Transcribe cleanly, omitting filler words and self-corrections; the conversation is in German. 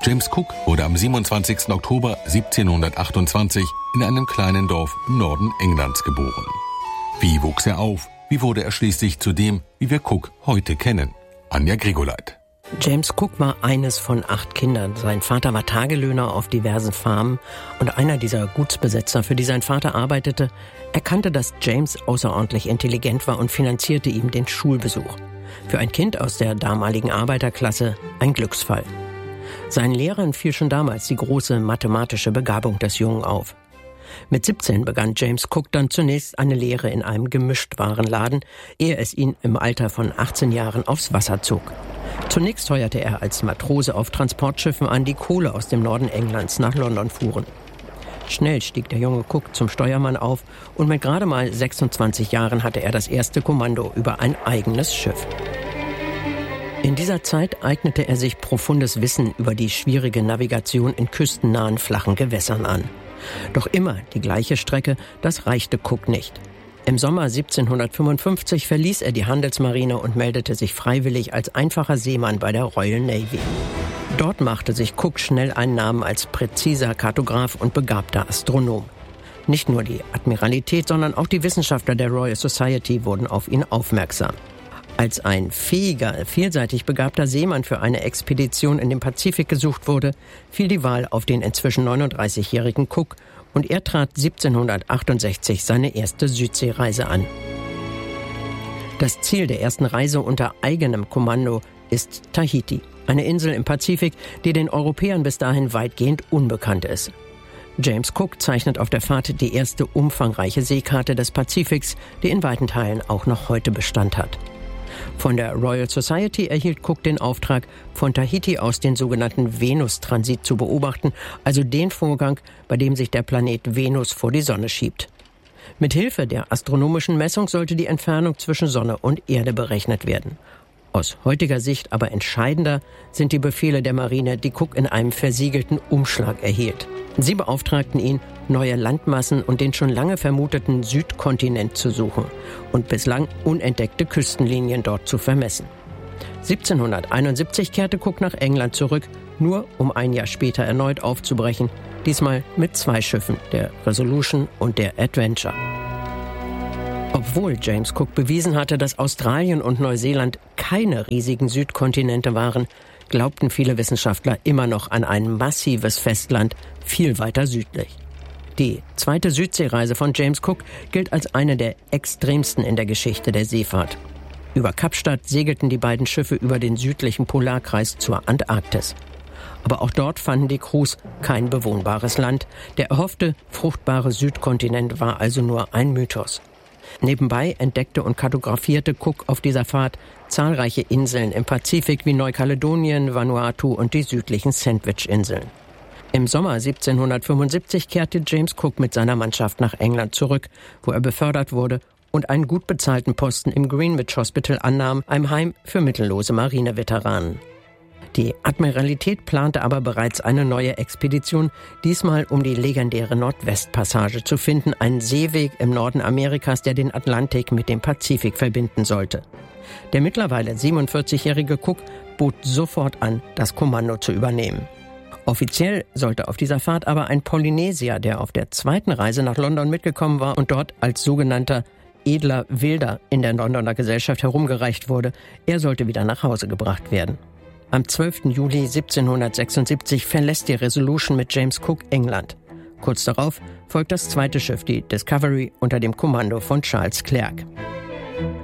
James Cook wurde am 27. Oktober 1728 in einem kleinen Dorf im Norden Englands geboren. Wie wuchs er auf? Wie wurde er schließlich zu dem, wie wir Cook heute kennen? Anja Grigoleit. James Cook war eines von 8 Kindern. Sein Vater war Tagelöhner auf diversen Farmen und einer dieser Gutsbesitzer, für die sein Vater arbeitete, erkannte, dass James außerordentlich intelligent war und finanzierte ihm den Schulbesuch. Für ein Kind aus der damaligen Arbeiterklasse ein Glücksfall. Seinen Lehrern fiel schon damals die große mathematische Begabung des Jungen auf. Mit 17 begann James Cook dann zunächst eine Lehre in einem Gemischtwarenladen, ehe es ihn im Alter von 18 Jahren aufs Wasser zog. Zunächst heuerte er als Matrose auf Transportschiffen an, die Kohle aus dem Norden Englands nach London fuhren. Schnell stieg der junge Cook zum Steuermann auf und mit gerade mal 26 Jahren hatte er das erste Kommando über ein eigenes Schiff. In dieser Zeit eignete er sich profundes Wissen über die schwierige Navigation in küstennahen flachen Gewässern an. Doch immer die gleiche Strecke, das reichte Cook nicht. Im Sommer 1755 verließ er die Handelsmarine und meldete sich freiwillig als einfacher Seemann bei der Royal Navy. Dort machte sich Cook schnell einen Namen als präziser Kartograf und begabter Astronom. Nicht nur die Admiralität, sondern auch die Wissenschaftler der Royal Society wurden auf ihn aufmerksam. Als ein fähiger, vielseitig begabter Seemann für eine Expedition in den Pazifik gesucht wurde, fiel die Wahl auf den inzwischen 39-jährigen Cook und er trat 1768 seine erste Südseereise an. Das Ziel der ersten Reise unter eigenem Kommando ist Tahiti, eine Insel im Pazifik, die den Europäern bis dahin weitgehend unbekannt ist. James Cook zeichnet auf der Fahrt die erste umfangreiche Seekarte des Pazifiks, die in weiten Teilen auch noch heute Bestand hat. Von der Royal Society erhielt Cook den Auftrag, von Tahiti aus den sogenannten Venus-Transit zu beobachten, also den Vorgang, bei dem sich der Planet Venus vor die Sonne schiebt. Mithilfe der astronomischen Messung sollte die Entfernung zwischen Sonne und Erde berechnet werden. Aus heutiger Sicht aber entscheidender sind die Befehle der Marine, die Cook in einem versiegelten Umschlag erhielt. Sie beauftragten ihn, neue Landmassen und den schon lange vermuteten Südkontinent zu suchen und bislang unentdeckte Küstenlinien dort zu vermessen. 1771 kehrte Cook nach England zurück, nur um ein Jahr später erneut aufzubrechen, diesmal mit 2 Schiffen, der Resolution und der Adventure. Obwohl James Cook bewiesen hatte, dass Australien und Neuseeland keine riesigen Südkontinente waren, glaubten viele Wissenschaftler immer noch an ein massives Festland viel weiter südlich. Die zweite Südseereise von James Cook gilt als eine der extremsten in der Geschichte der Seefahrt. Über Kapstadt segelten die beiden Schiffe über den südlichen Polarkreis zur Antarktis. Aber auch dort fanden die Crews kein bewohnbares Land. Der erhoffte, fruchtbare Südkontinent war also nur ein Mythos. Nebenbei entdeckte und kartografierte Cook auf dieser Fahrt zahlreiche Inseln im Pazifik wie Neukaledonien, Vanuatu und die südlichen Sandwich-Inseln. Im Sommer 1775 kehrte James Cook mit seiner Mannschaft nach England zurück, wo er befördert wurde und einen gut bezahlten Posten im Greenwich Hospital annahm, einem Heim für mittellose Marineveteranen. Die Admiralität plante aber bereits eine neue Expedition, diesmal um die legendäre Nordwestpassage zu finden, einen Seeweg im Norden Amerikas, der den Atlantik mit dem Pazifik verbinden sollte. Der mittlerweile 47-jährige Cook bot sofort an, das Kommando zu übernehmen. Offiziell sollte auf dieser Fahrt aber ein Polynesier, der auf der zweiten Reise nach London mitgekommen war und dort als sogenannter edler Wilder in der Londoner Gesellschaft herumgereicht wurde, er sollte wieder nach Hause gebracht werden. Am 12. Juli 1776 verlässt die Resolution mit James Cook England. Kurz darauf folgt das zweite Schiff, die Discovery, unter dem Kommando von Charles Clerke.